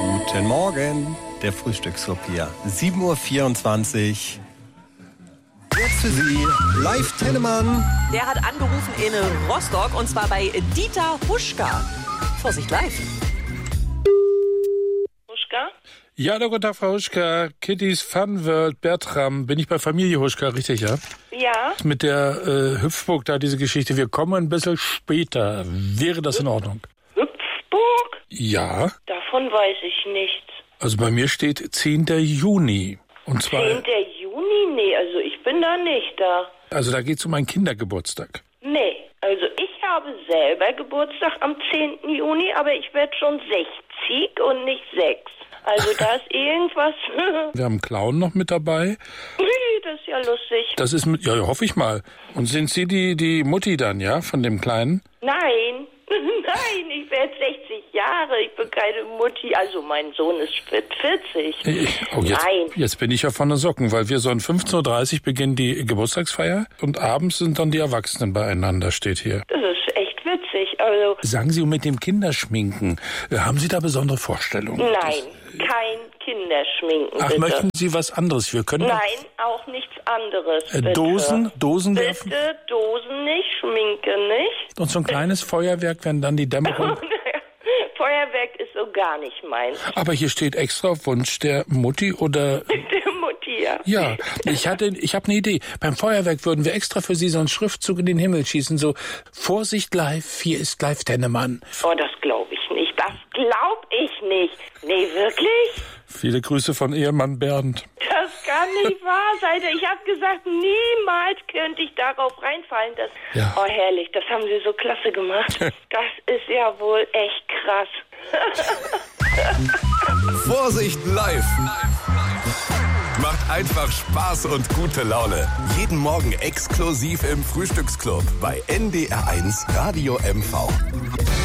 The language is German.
Guten Morgen, der Frühstücksclub hier. 7.24 Uhr. Jetzt für Sie, Live Tennemann. Der hat angerufen in Rostock und zwar bei Dieter Huschka. Vorsicht, live. Huschka? Ja, hallo, guten Tag, Frau Huschka. Kittys Fun World, Bertram. Bin ich bei Familie Huschka, richtig, ja? Ja. Mit der Hüpfburg da, diese Geschichte. Wir kommen ein bisschen später. Wäre das in Ordnung? Hüpfburg? Ja. Davon weiß ich nichts. Also bei mir steht 10. Juni. Und zwar, 10. Juni? Nee, also ich bin da nicht da. also da geht's um einen Kindergeburtstag. Nee, also ich habe selber Geburtstag am 10. Juni, aber ich werde schon 60 und nicht 6. Also da ist irgendwas. Wir haben einen Clown noch mit dabei. Das ist ja lustig. Das ist mit, ja, hoffe ich mal. Und sind Sie die Mutti dann, ja, von dem Kleinen? Nein, nein, ich werde 60 Jahre. Ich bin keine Mutti. Also mein Sohn ist 40. Nein. Jetzt bin ich ja von den Socken, weil wir so um 15.30 Uhr beginnen die Geburtstagsfeier und abends sind dann die Erwachsenen beieinander, steht hier. Das ist echt witzig. Also Sagen Sie, mit dem Kinderschminken, haben Sie da besondere Vorstellungen? nein, kein Kinderschminken, Ach, bitte. möchten Sie was anderes? Wir können Nein, auch nichts anderes, bitte. Dosen werfen Bitte, Dosen nicht, Schminke nicht. und so ein kleines Feuerwerk, wenn dann die Dämmerung... Feuerwerk ist so gar nicht meins. Aber hier steht extra auf Wunsch der Mutti oder... Der Mutti, ja. Ja, ich habe eine Idee. Beim Feuerwerk würden wir extra für Sie so einen Schriftzug in den Himmel schießen, so Vorsicht live, hier ist live Tennemann. Oh, das glaube ich nicht. Das glaube ich nicht. Nee, wirklich? Viele Grüße von Ehemann Bernd. Das kann nicht wahr sein. Ich habe gesagt, niemals könnte ich darauf reinfallen. Ja. Oh, herrlich, das haben Sie so klasse gemacht. Das ist ja wohl echt krass. Vorsicht live! Macht einfach Spaß und gute Laune. Jeden Morgen exklusiv im Frühstücksclub bei NDR1 Radio MV.